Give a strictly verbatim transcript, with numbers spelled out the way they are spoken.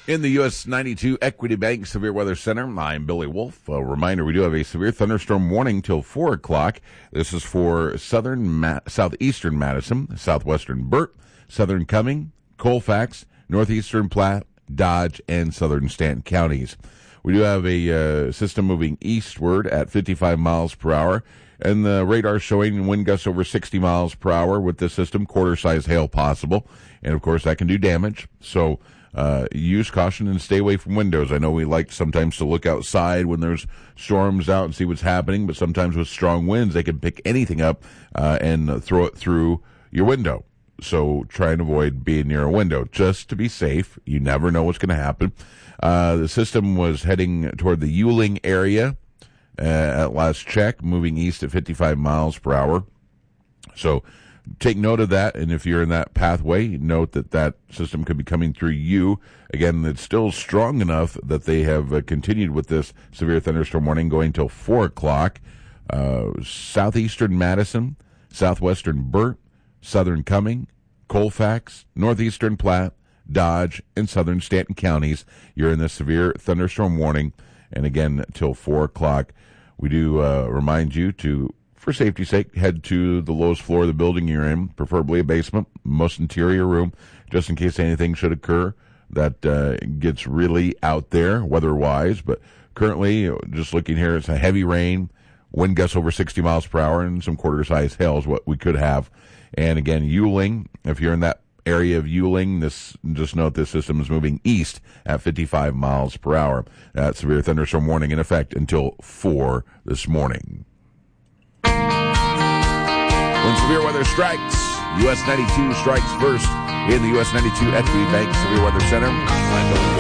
In the U S ninety-two Equity Bank Severe Weather Center, I'm Billy Wolf. A reminder, we do have a severe thunderstorm warning till four o'clock. This is for southern, Ma- southeastern Madison, southwestern Burt, southern Cumming, Colfax, northeastern Platte, Dodge, and southern Stanton counties. We do have a uh, system moving eastward at fifty-five miles per hour, and the radar showing wind gusts over sixty miles per hour with this system, quarter-size hail possible, and of course that can do damage. So uh, use caution and stay away from windows. I know we like sometimes to look outside when there's storms out and see what's happening, but sometimes with strong winds they can pick anything up uh, and throw it through your window. So try and avoid being near a window just to be safe. You never know what's going to happen. Uh, the system was heading toward the Yuling area uh, at last check, moving east at fifty-five miles per hour. So take note of that, and if you're in that pathway, note that that system could be coming through you. Again, it's still strong enough that they have uh, continued with this severe thunderstorm warning going till four o'clock. Uh, southeastern Madison, southwestern Burt, southern Cumming, Colfax, northeastern Platte, Dodge, and southern Stanton counties. You're in the severe thunderstorm warning, and again, till four o'clock. We do uh, remind you to, for safety's sake, head to the lowest floor of the building you're in, preferably a basement, most interior room, just in case anything should occur that uh, gets really out there weather-wise. But currently, just looking here, it's a heavy rain, wind gusts over sixty miles per hour, and some quarter-size hail is what we could have. And again, Yuling, if you're in that area of Yuling, this, just note this system is moving east at fifty-five miles per hour. That severe thunderstorm warning in effect until four this morning. When severe weather strikes, U S ninety-two strikes first in the U S ninety-two Equity Bank Severe Weather Center. I'm Billy Wolf.